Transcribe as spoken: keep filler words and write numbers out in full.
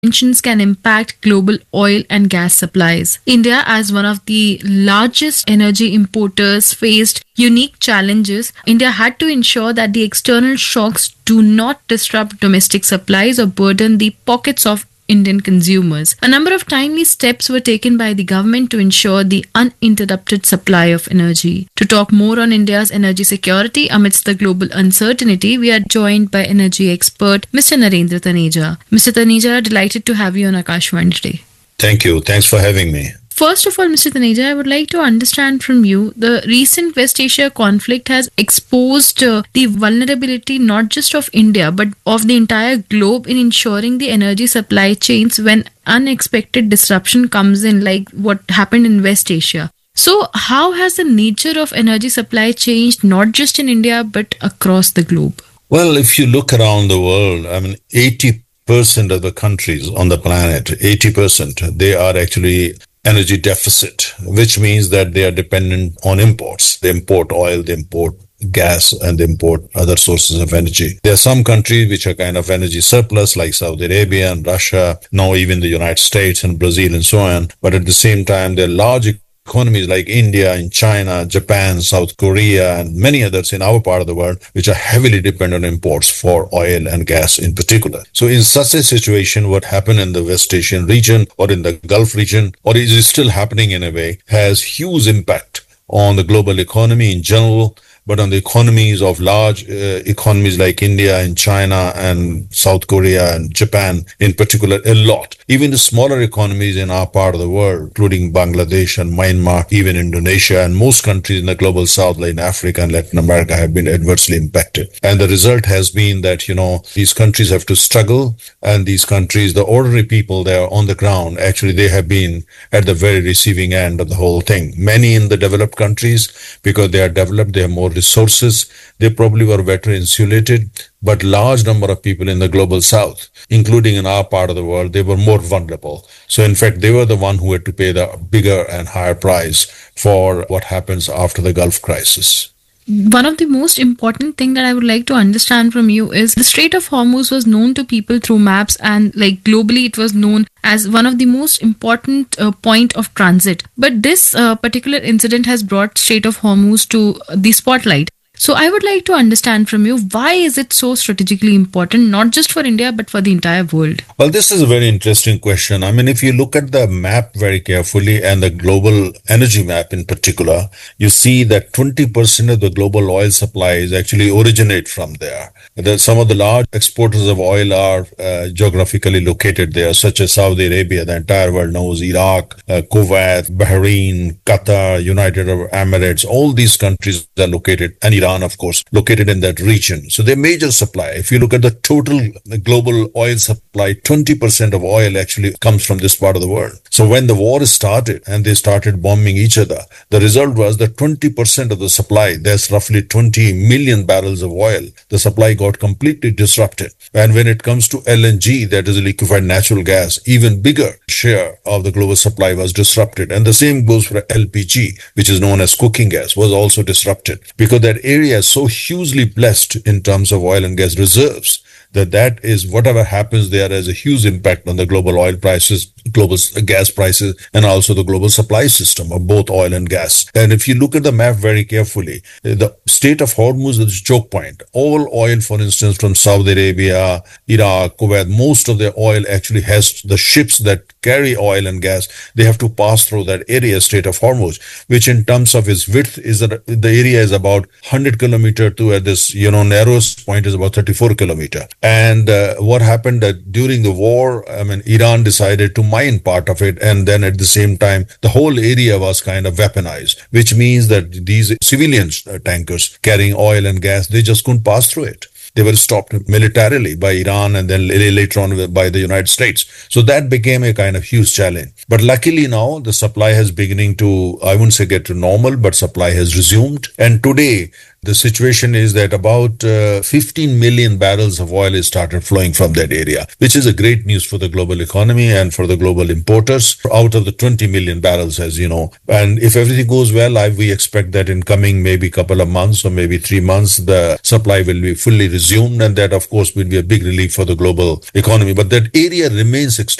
tensions can impact global oil and gas supplies. India, as one of the largest energy importers, faced unique challenges. India had to ensure that the external shocks do not disrupt domestic supplies or burden the pockets of Indian consumers. A number of timely steps were taken by the government to ensure the uninterrupted supply of energy. To talk more on India's energy security amidst the global uncertainty, we are joined by energy expert Mister Narendra Taneja. Mister Taneja, delighted to have you on Akashvani today. Thank you. Thanks for having me. First of all, Mister Taneja, I would like to understand from you, the recent West Asia conflict has exposed uh, the vulnerability not just of India but of the entire globe in ensuring the energy supply chains when unexpected disruption comes in, like what happened in West Asia. So, how has the nature of energy supply changed not just in India but across the globe? Well, if you look around the world, I mean, eighty percent of the countries on the planet, eighty percent, they are actually energy deficit, which means that they are dependent on imports. They import oil, they import gas, and they import other sources of energy. There are some countries which are kind of energy surplus, like Saudi Arabia and Russia, now even the United States and Brazil and so on. But at the same time, there are large economies like India and China, Japan, South Korea, and many others in our part of the world, which are heavily dependent on imports for oil and gas in particular. So in such a situation, what happened in the West Asian region or in the Gulf region, or is still happening in a way, has huge impact on the global economy in general, but on the economies of large uh, economies like India and China and South Korea and Japan in particular, a lot. Even the smaller economies in our part of the world, including Bangladesh and Myanmar, even Indonesia and most countries in the global south like Africa and Latin America have been adversely impacted. And the result has been that, you know, these countries have to struggle, and these countries, the ordinary people there on the ground, actually they have been at the very receiving end of the whole thing. Many in the developed countries, because they are developed, they have more resources, they probably were better insulated, but large number of people in the global south, including in our part of the world, they were more vulnerable. So in fact, they were the one who had to pay the bigger and higher price for what happens after the Gulf crisis. One of the most important thing that I would like to understand from you is the Strait of Hormuz was known to people through maps, and like globally it was known as one of the most important uh, point of transit. But this uh, particular incident has brought Strait of Hormuz to the spotlight. So I would like to understand from you, why is it so strategically important, not just for India, but for the entire world? Well, this is a very interesting question. I mean, if you look at the map very carefully and the global energy map in particular, you see that twenty percent of the global oil supplies actually originate from there. That some of the large exporters of oil are uh, geographically located there, such as Saudi Arabia, the entire world knows, Iraq, uh, Kuwait, Bahrain, Qatar, United Arab Emirates, all these countries are located, and Iran, of course, located in that region. So they're major supply. If you look at the total global oil supply, twenty percent of oil actually comes from this part of the world. So when the war started and they started bombing each other, the result was that twenty percent of the supply, there's roughly twenty million barrels of oil, the supply got completely disrupted. And when it comes to L N G, that is liquefied natural gas, even bigger share of the global supply was disrupted. And the same goes for L P G, which is known as cooking gas, was also disrupted, because that area is so hugely blessed in terms of oil and gas reserves that that is whatever happens there has a huge impact on the global oil prices, global gas prices, and also the global supply system of both oil and gas. And if you look at the map very carefully, the Strait of Hormuz is a choke point. All oil, for instance, from Saudi Arabia, Iraq, Kuwait, most of the oil actually has the ships that carry oil and gas. They have to pass through that area, Strait of Hormuz, which in terms of its width is that the area is about one hundred kilometer to at this, you know, narrowest point is about thirty-four kilometer. And uh, what happened that during the war, I mean, Iran decided to mine part of it, and then at the same time, the whole area was kind of weaponized, which means that these civilian uh, tankers carrying oil and gas, they just couldn't pass through it. They were stopped militarily by Iran and then later on by the United States. So that became a kind of huge challenge. But luckily now the supply has beginning to, I wouldn't say get to normal, but supply has resumed. And today The situation is that about uh, fifteen million barrels of oil is started flowing from that area, which is a great news for the global economy and for the global importers out of the twenty million barrels, as you know. And if everything goes well, I, we expect that in coming maybe couple of months or maybe three months, the supply will be fully resumed. And that, of course, will be a big relief for the global economy. But that area remains extremely